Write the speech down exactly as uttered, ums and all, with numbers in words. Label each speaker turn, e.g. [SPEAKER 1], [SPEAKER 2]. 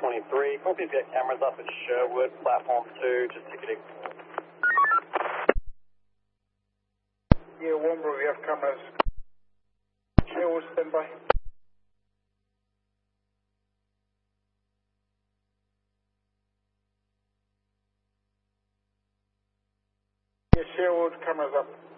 [SPEAKER 1] twenty-three. Hoping to get cameras up at Sherwood, platform two, just ticketing.
[SPEAKER 2] Yeah, Warnbro, we have cameras. Sherwood, standby. Yeah, Sherwood, cameras up.